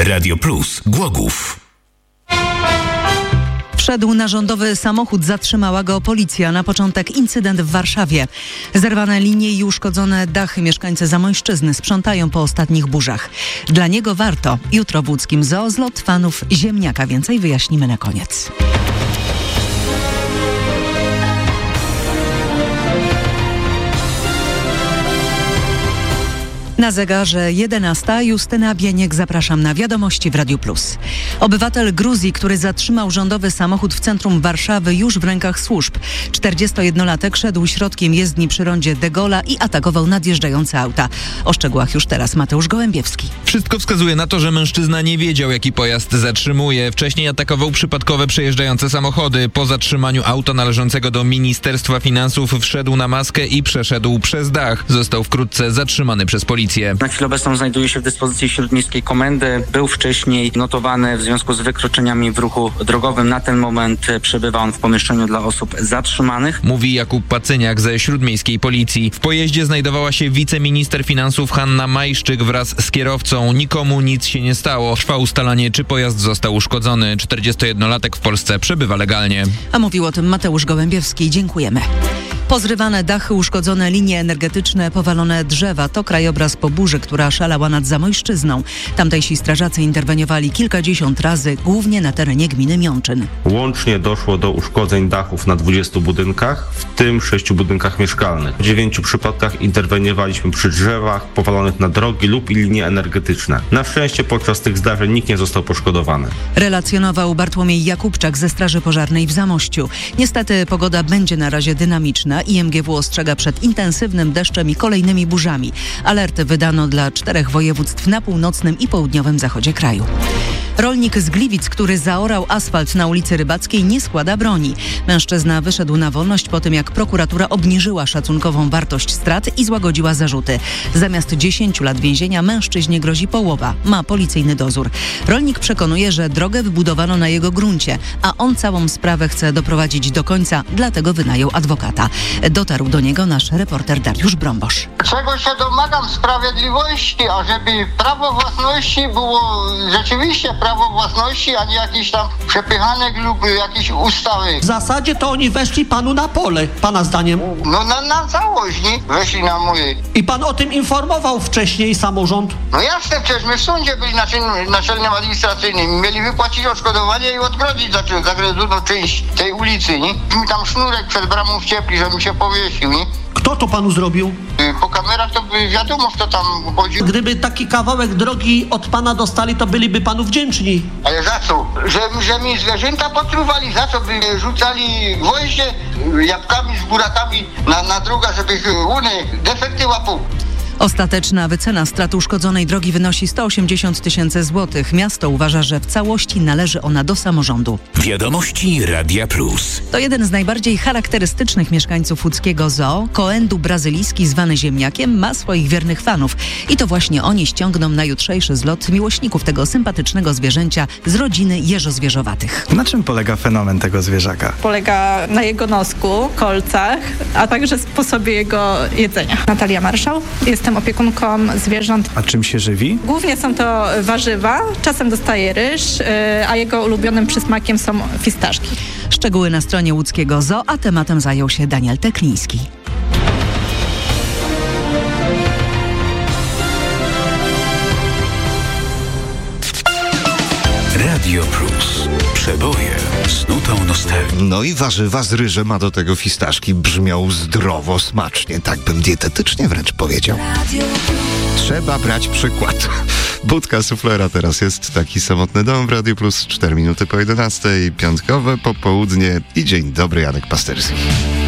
Radio Plus Głogów. Wszedł na rządowy samochód, zatrzymała go policja. Na początek incydent w Warszawie. Zerwane linie i uszkodzone dachy mieszkańcy Zamojszczyzny sprzątają po ostatnich burzach. Dla niego warto. Jutro w łódzkim zoo zlot fanów ziemniaka. Więcej wyjaśnimy na koniec. Na zegarze 11. Justyna Bieniek, zapraszam na wiadomości w Radiu Plus. Obywatel Gruzji, który zatrzymał rządowy samochód w centrum Warszawy, już w rękach służb. 41-latek szedł środkiem jezdni przy rondzie De Gaulle'a i atakował nadjeżdżające auta. O szczegółach już teraz Mateusz Gołębiewski. Wszystko wskazuje na to, że mężczyzna nie wiedział, jaki pojazd zatrzymuje. Wcześniej atakował przypadkowe przejeżdżające samochody. Po zatrzymaniu auta należącego do Ministerstwa Finansów wszedł na maskę i przeszedł przez dach. Został wkrótce zatrzymany przez policję. Na chwilę obecną znajduje się w dyspozycji Śródmiejskiej Komendy. Był wcześniej notowany w związku z wykroczeniami w ruchu drogowym. Na ten moment przebywa on w pomieszczeniu dla osób zatrzymanych. Mówi Jakub Pacyniak ze Śródmiejskiej Policji. W pojeździe znajdowała się wiceminister finansów Hanna Majszczyk wraz z kierowcą. Nikomu nic się nie stało. Trwa ustalanie, czy pojazd został uszkodzony. 41-latek w Polsce przebywa legalnie. A mówił o tym Mateusz Gołębiewski. Dziękujemy. Pozrywane dachy, uszkodzone linie energetyczne, powalone drzewa to krajobraz po burzy, która szalała nad Zamojszczyzną. Tamtejsi strażacy interweniowali kilkadziesiąt razy, głównie na terenie gminy Miączyn. Łącznie doszło do uszkodzeń dachów na 20 budynkach, w tym 6 budynkach mieszkalnych. W 9 przypadkach interweniowaliśmy przy drzewach powalonych na drogi lub linie energetyczne. Na szczęście podczas tych zdarzeń nikt nie został poszkodowany. Relacjonował Bartłomiej Jakubczak ze Straży Pożarnej w Zamościu. Niestety pogoda będzie na razie dynamiczna. IMGW ostrzega przed intensywnym deszczem i kolejnymi burzami. Alerty wydano dla 4 województw na północnym i południowym zachodzie kraju. Rolnik z Gliwic, który zaorał asfalt na ulicy Rybackiej, nie składa broni. Mężczyzna wyszedł na wolność po tym, jak prokuratura obniżyła szacunkową wartość strat i złagodziła zarzuty. Zamiast 10 lat więzienia mężczyźnie grozi połowa. Ma policyjny dozór. Rolnik przekonuje, że drogę wybudowano na jego gruncie, a on całą sprawę chce doprowadzić do końca, dlatego wynajął adwokata. Dotarł do niego nasz reporter Dariusz Brombosz. Czego się domagam? Sprawiedliwości, ażeby prawo własności było rzeczywiście prawo własności, a nie jakiś tam przepychanek lub jakieś ustawy. W zasadzie to oni weszli panu na pole, pana zdaniem. No na całość, nie? Weszli na moje. I pan o tym informował wcześniej samorząd? No jasne, przecież my w sądzie byli naczelnym administracyjnym. Mieli wypłacić odszkodowanie i odgrodzić zagryzioną część tej ulicy, nie? Mi tam sznurek przed bramą wciepli, żebym się powiesił, nie? Kto to panu zrobił? Po kamerach to by wiadomo, kto tam chodzi. Gdyby taki kawałek drogi od pana dostali, to byliby panu wdzięczni. Ale za co? Że mi zwierzęta potruwali? Za co by rzucali gwoździe jabłkami z burakami na drogę, żeby łunę defekty łapał? Ostateczna wycena strat uszkodzonej drogi wynosi 180 000 złotych. Miasto uważa, że w całości należy ona do samorządu. Wiadomości Radia Plus. To jeden z najbardziej charakterystycznych mieszkańców łódzkiego zoo. Koendu brazylijski, zwany ziemniakiem, ma swoich wiernych fanów. I to właśnie oni ściągną na jutrzejszy zlot miłośników tego sympatycznego zwierzęcia z rodziny jeżozwierzowatych. Na czym polega fenomen tego zwierzaka? Polega na jego nosku, kolcach, a także sposobie jego jedzenia. Natalia Marszał. Jestem opiekunką zwierząt. A czym się żywi? Głównie są to warzywa, czasem dostaje ryż, a jego ulubionym przysmakiem są fistaszki. Szczegóły na stronie łódzkiego zoo, a tematem zajął się Daniel Tekliński. Radio Plus. Przeboje z nutą nostalgii. No i warzywa z ryżem, a do tego fistaszki brzmią zdrowo, smacznie. Tak bym dietetycznie wręcz powiedział. Trzeba brać przykład. Budka suflera teraz jest taki samotny dom w Radio Plus. 4 minuty po 11. Piątkowe popołudnie i dzień dobry, Janek Pasterski.